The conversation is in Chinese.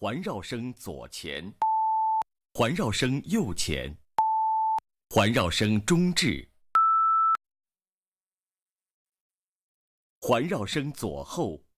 环绕声左前，环绕声右前，环绕声中置，环绕声左后，